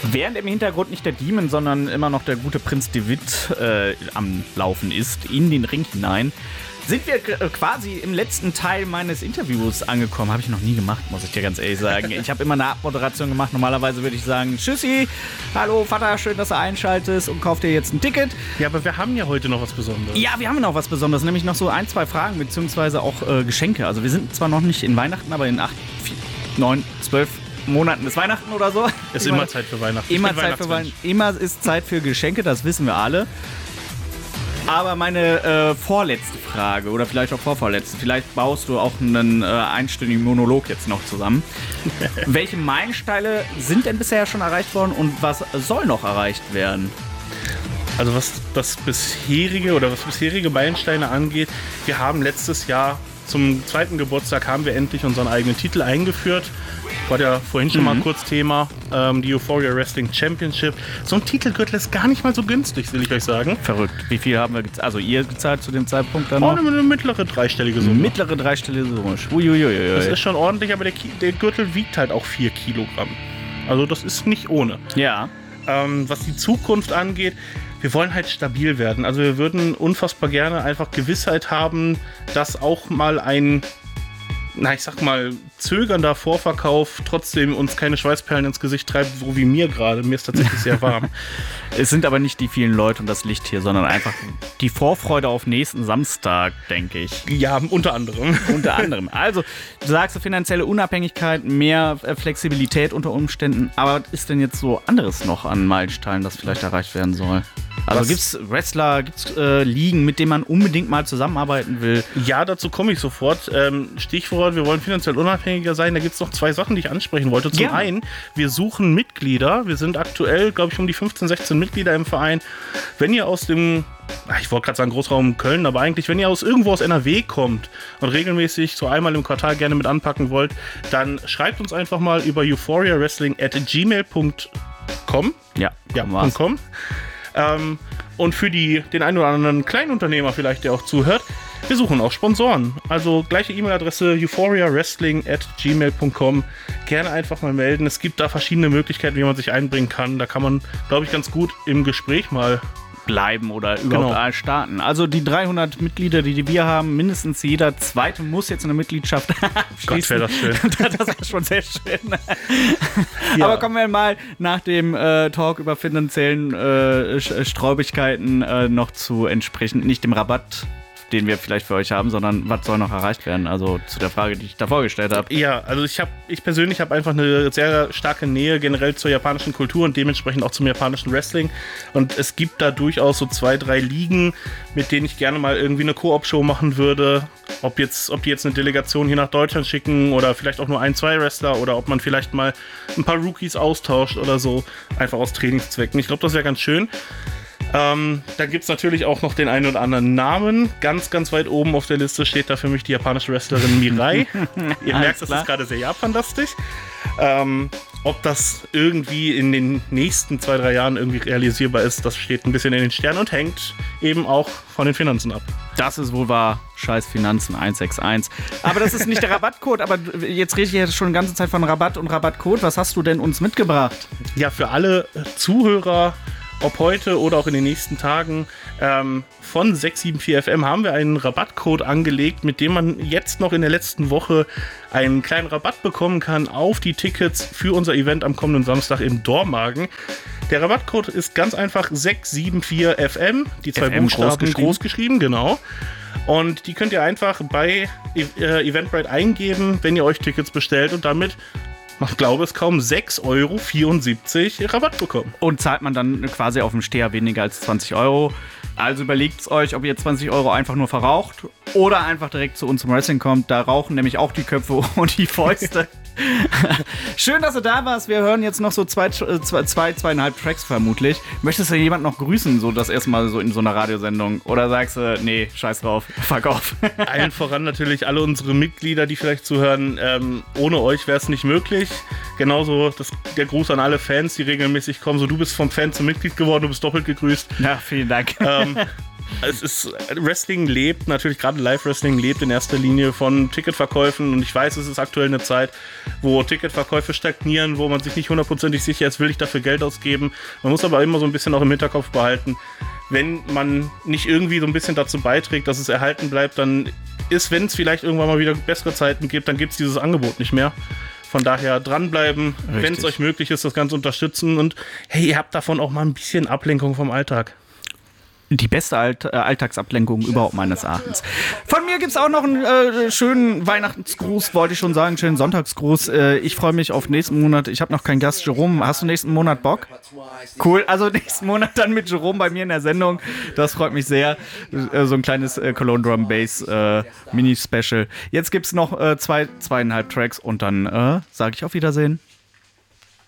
Während im Hintergrund nicht der Demon, sondern immer noch der gute Prinz Devitt am Laufen ist, in den Ring hinein, sind wir quasi im letzten Teil meines Interviews angekommen. Habe ich noch nie gemacht, muss ich dir ganz ehrlich sagen. Ich habe immer eine Abmoderation gemacht. Normalerweise würde ich sagen, tschüssi, hallo Vater, schön, dass du einschaltest und kauf dir jetzt ein Ticket. Ja, aber wir haben ja heute noch was Besonderes. Ja, wir haben noch was Besonderes, nämlich noch so 1, 2 Fragen, beziehungsweise auch Geschenke. Also wir sind zwar noch nicht in Weihnachten, aber in 8, 4, 9, 12 Monaten ist Weihnachten oder so. Ist immer Zeit für Weihnachten. Immer Zeit für Weihnachten. Immer ist Zeit für Geschenke, das wissen wir alle. Aber meine vorletzte Frage oder vielleicht auch vorvorletzte, vielleicht baust du auch einen einstündigen Monolog jetzt noch zusammen. Welche Meilensteine sind denn bisher schon erreicht worden und was soll noch erreicht werden? Also was bisherige Meilensteine angeht, wir haben letztes Jahr zum 2. Geburtstag haben wir endlich unseren eigenen Titel eingeführt. War ja vorhin schon mal kurz Thema, die Euphoria Wrestling Championship. So ein Titelgürtel ist gar nicht mal so günstig, will ich euch sagen. Verrückt. Wie viel haben wir gezahlt? Also ihr gezahlt zu dem Zeitpunkt dann noch? Eine mittlere dreistellige Summe. Mittlere dreistellige Summe. Uiuiui. Das ist schon ordentlich, aber der Gürtel wiegt halt auch 4 Kilogramm. Also das ist nicht ohne. Ja. Was die Zukunft angeht, wir wollen halt stabil werden. Also wir würden unfassbar gerne einfach Gewissheit haben, dass auch mal ein, ich sag mal, zögernder Vorverkauf trotzdem uns keine Schweißperlen ins Gesicht treibt, so wie mir gerade. Mir ist tatsächlich sehr warm. Es sind aber nicht die vielen Leute und das Licht hier, sondern einfach die Vorfreude auf nächsten Samstag, denke ich. Ja, unter anderem. Unter anderem. Also, du sagst finanzielle Unabhängigkeit, mehr Flexibilität unter Umständen. Aber was ist denn jetzt so anderes noch an Meilensteinen, das vielleicht erreicht werden soll? Also gibt's Wrestler, gibt's Ligen, mit denen man unbedingt mal zusammenarbeiten will? Ja, dazu komme ich sofort. Stichwort, wir wollen finanziell unabhängiger sein. Da gibt es noch 2 Sachen, die ich ansprechen wollte. Zum einen, wir suchen Mitglieder. Wir sind aktuell, glaube ich, um die 15, 16 Mitglieder im Verein. Wenn ihr aus dem, ich wollte gerade sagen Großraum Köln, aber eigentlich, wenn ihr irgendwo aus NRW kommt und regelmäßig so einmal im Quartal gerne mit anpacken wollt, dann schreibt uns einfach mal über euphoriawrestling@gmail.com. Ja, .com. Und für den einen oder anderen Kleinunternehmer vielleicht, der auch zuhört, wir suchen auch Sponsoren. Also gleiche E-Mail-Adresse euphoriawrestling@gmail.com. Gerne einfach mal melden. Es gibt da verschiedene Möglichkeiten, wie man sich einbringen kann. Da kann man, glaube ich, ganz gut im Gespräch mal bleiben oder überhaupt starten. Also die 300 Mitglieder, die wir haben, mindestens jeder Zweite muss jetzt eine Mitgliedschaft abschließen. Gott, wäre das schön. Das ist schon sehr schön. Ja. Aber kommen wir mal nach dem Talk über finanziellen Sträubigkeiten noch zu entsprechend, nicht dem Rabatt, den wir vielleicht für euch haben, sondern was soll noch erreicht werden? Also zu der Frage, die ich davor gestellt habe. Ja, also ich persönlich habe einfach eine sehr starke Nähe generell zur japanischen Kultur und dementsprechend auch zum japanischen Wrestling. Und es gibt da durchaus so 2, 3 Ligen, mit denen ich gerne mal irgendwie eine Koop-Show machen würde. Ob die jetzt eine Delegation hier nach Deutschland schicken oder vielleicht auch nur 1, 2 Wrestler oder ob man vielleicht mal ein paar Rookies austauscht oder so. Einfach aus Trainingszwecken. Ich glaube, das wäre ganz schön. Da gibt es natürlich auch noch den einen oder anderen Namen. Ganz, ganz weit oben auf der Liste steht da für mich die japanische Wrestlerin Mirai. Ihr merkt, das ist gerade sehr japanlastisch. Ob das irgendwie in den nächsten 2, 3 Jahren irgendwie realisierbar ist, das steht ein bisschen in den Sternen und hängt eben auch von den Finanzen ab. Das ist wohl wahr. Scheiß Finanzen 161. Aber das ist nicht der Rabattcode. Aber jetzt rede ich ja schon die ganze Zeit von Rabatt und Rabattcode. Was hast du denn uns mitgebracht? Ja, für alle Zuhörer, ob heute oder auch in den nächsten Tagen, von 674FM haben wir einen Rabattcode angelegt, mit dem man jetzt noch in der letzten Woche einen kleinen Rabatt bekommen kann auf die Tickets für unser Event am kommenden Samstag in Dormagen. Der Rabattcode ist ganz einfach 674FM, die 2 Buchstaben groß geschrieben, genau. Und die könnt ihr einfach bei Eventbrite eingeben, wenn ihr euch Tickets bestellt und damit, ich glaube es kaum, 6,74 € Rabatt bekommen. Und zahlt man dann quasi auf dem Steher weniger als 20 €. Also überlegt euch, ob ihr 20 € einfach nur verraucht oder einfach direkt zu uns zum Wrestling kommt. Da rauchen nämlich auch die Köpfe und die Fäuste. Schön, dass du da warst. Wir hören jetzt noch so 2,5 Tracks vermutlich. Möchtest du jemanden noch grüßen, so das erste Mal so in so einer Radiosendung? Oder sagst du, nee, scheiß drauf, fuck off? Allen voran natürlich alle unsere Mitglieder, die vielleicht zuhören. Ohne euch wäre es nicht möglich. Genauso der Gruß an alle Fans, die regelmäßig kommen. So, du bist vom Fan zum Mitglied geworden, du bist doppelt gegrüßt. Ja, vielen Dank. Wrestling lebt, natürlich gerade Live-Wrestling lebt in erster Linie von Ticketverkäufen und ich weiß, es ist aktuell eine Zeit, wo Ticketverkäufe stagnieren, wo man sich nicht hundertprozentig sicher ist, will ich dafür Geld ausgeben. Man muss aber immer so ein bisschen auch im Hinterkopf behalten, wenn man nicht irgendwie so ein bisschen dazu beiträgt, dass es erhalten bleibt, dann ist, wenn es vielleicht irgendwann mal wieder bessere Zeiten gibt, dann gibt es dieses Angebot nicht mehr. Von daher dranbleiben, wenn es euch möglich ist, das Ganze unterstützen und hey, ihr habt davon auch mal ein bisschen Ablenkung vom Alltag. Die beste Alltagsablenkung überhaupt meines Erachtens. Von mir gibt es auch noch einen schönen Weihnachtsgruß, wollte ich schon sagen, schönen Sonntagsgruß. Ich freue mich auf nächsten Monat. Ich habe noch keinen Gast. Jerome, hast du nächsten Monat Bock? Cool, also nächsten Monat dann mit Jerome bei mir in der Sendung. Das freut mich sehr. So ein kleines Cologne Drum Bass Mini-Special. Jetzt gibt es noch 2,5 Tracks und dann sage ich auf Wiedersehen.